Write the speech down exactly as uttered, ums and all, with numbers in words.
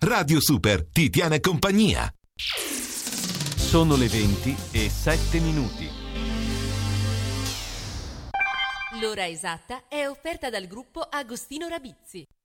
Radio Super ti tiene compagnia. Sono le venti e sette minuti. L'ora esatta è offerta dal gruppo Agostino Rabizzi.